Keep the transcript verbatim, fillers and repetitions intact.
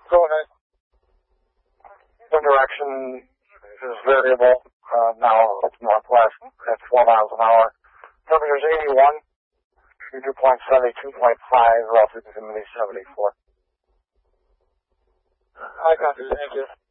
Go ahead. The direction is variable. Uh, now it's northwest at four miles an hour. Temperature's eighty-one. Dew point seventy-two point five. Relative humidity seventy-four. I got you. Thank you.